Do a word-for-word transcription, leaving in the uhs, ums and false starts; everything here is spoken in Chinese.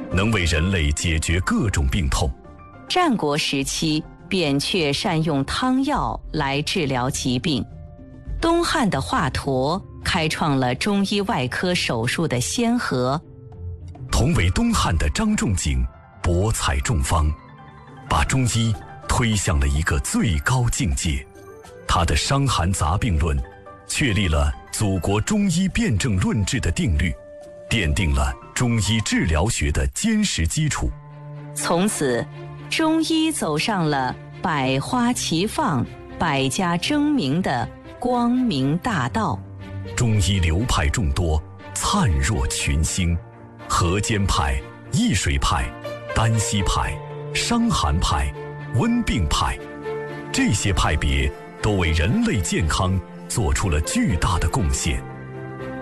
能为人类解决各种病痛。 战国时期，扁鹊善用汤药来治疗疾病。东汉的华佗开创了中医外科手术的先河。 同为东汉的张仲景博采众方，把中医推向了一个最高境界。他的《伤寒杂病论》确立了祖国中医辨证论治的定律，奠定了中医治疗学的坚实基础。 从此，中医走上了百花齐放、百家争鸣的光明大道。 中医流派众多，灿若群星，河间派、易水派、丹溪派、伤寒派、温病派，这些派别都为人类健康做出了巨大的贡献。